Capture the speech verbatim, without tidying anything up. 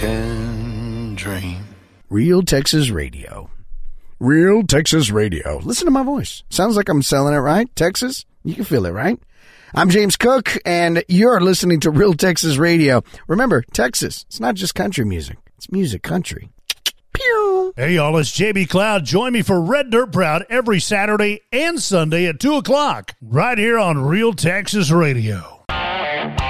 and dream. Real Texas Radio. Real Texas Radio. Listen to my voice. Sounds like I'm selling it, right? Texas? You can feel it, right? I'm James Cook, and you're listening to Real Texas Radio. Remember, Texas, it's not just country music. It's music country. Pew! Hey, y'all, it's J B Cloud. Join me for Red Dirt Proud every Saturday and Sunday at two o'clock right here on Real Texas Radio.